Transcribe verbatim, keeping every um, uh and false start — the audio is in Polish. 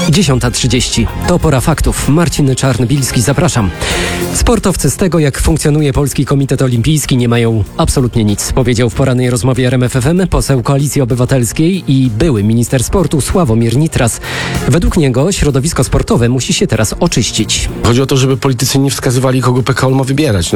dziesiąta trzydzieści. To pora faktów. Marcin Czarnbilski, zapraszam. Sportowcy z tego, jak funkcjonuje Polski Komitet Olimpijski, nie mają absolutnie nic, powiedział w porannej rozmowie R M F F M poseł Koalicji Obywatelskiej i były minister sportu Sławomir Nitras. Według niego środowisko sportowe musi się teraz oczyścić. Chodzi o to, żeby politycy nie wskazywali, kogo P K O ma wybierać. No,